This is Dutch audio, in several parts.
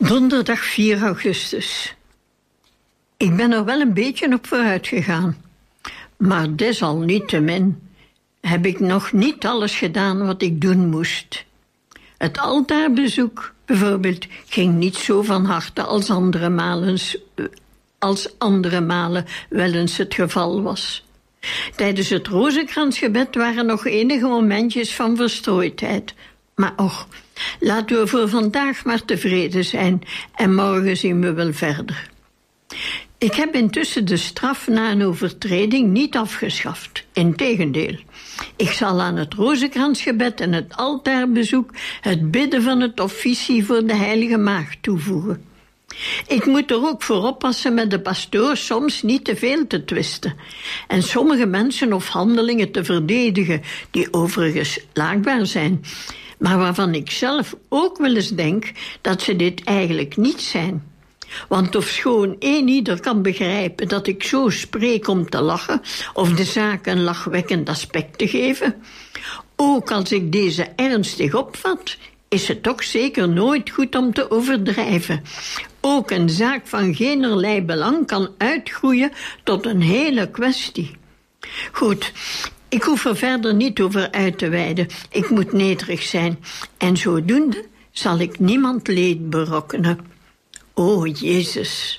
Donderdag 4 augustus. Ik ben er wel een beetje op vooruit gegaan. Maar desalniettemin heb ik nog niet alles gedaan wat ik doen moest. Het altaarbezoek bijvoorbeeld ging niet zo van harte als andere malen wel eens het geval was. Tijdens het rozenkransgebed waren nog enige momentjes van verstrooidheid. Maar och, laten we voor vandaag maar tevreden zijn en morgen zien we wel verder. Ik heb intussen de straf na een overtreding niet afgeschaft. Integendeel, ik zal aan het rozenkransgebed en het altaarbezoek het bidden van het officie voor de Heilige Maagd toevoegen. Ik moet er ook voor oppassen met de pastoor soms niet te veel te twisten en sommige mensen of handelingen te verdedigen die overigens laakbaar zijn, maar waarvan ik zelf ook wel eens denk dat ze dit eigenlijk niet zijn. Want ofschoon ieder kan begrijpen dat ik zo spreek om te lachen of de zaak een lachwekkend aspect te geven, ook als ik deze ernstig opvat, is het toch zeker nooit goed om te overdrijven. Ook een zaak van geenerlei belang kan uitgroeien tot een hele kwestie. Goed, ik hoef er verder niet over uit te weiden. Ik moet nederig zijn. En zodoende zal ik niemand leed berokkenen. O Jezus.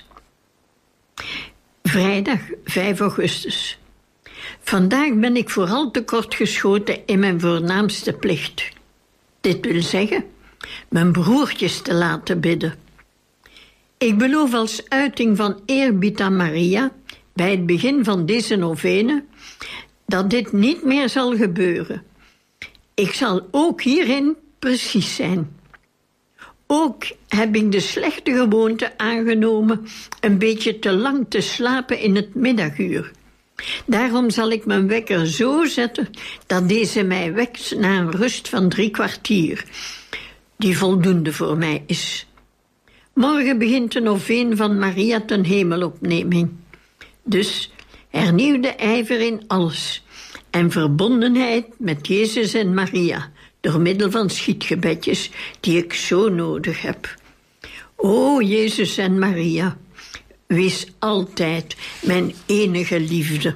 Vrijdag 5 augustus. Vandaag ben ik vooral tekortgeschoten in mijn voornaamste plicht. Dit wil zeggen, mijn broertjes te laten bidden. Ik beloof als uiting van eerbied aan Maria, bij het begin van deze novene, dat dit niet meer zal gebeuren. Ik zal ook hierin precies zijn. Ook heb ik de slechte gewoonte aangenomen een beetje te lang te slapen in het middaguur. Daarom zal ik mijn wekker zo zetten dat deze mij wekt na een rust van 3 kwartier, die voldoende voor mij is. Morgen begint de novene van Maria ten Hemelopneming. Dus hernieuwde ijver in alles en verbondenheid met Jezus en Maria door middel van schietgebedjes die ik zo nodig heb. O Jezus en Maria, wees altijd mijn enige liefde.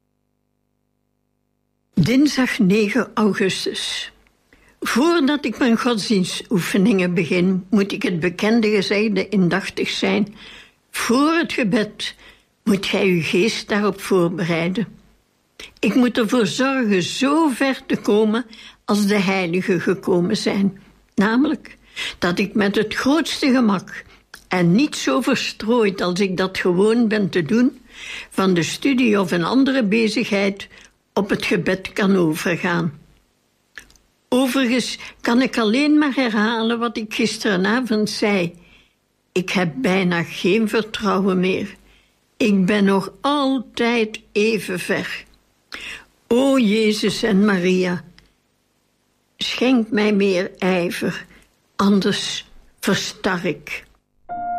Dinsdag 9 augustus. Voordat ik mijn godsdienstoefeningen begin, moet ik het bekende gezegde indachtig zijn. Voor het gebed moet gij uw geest daarop voorbereiden. Ik moet ervoor zorgen zo ver te komen als de heiligen gekomen zijn. Namelijk dat ik met het grootste gemak en niet zo verstrooid als ik dat gewoon ben te doen, van de studie of een andere bezigheid op het gebed kan overgaan. Overigens kan ik alleen maar herhalen wat ik gisteravond zei. Ik heb bijna geen vertrouwen meer. Ik ben nog altijd even ver. O Jezus en Maria, schenk mij meer ijver, anders verstar ik.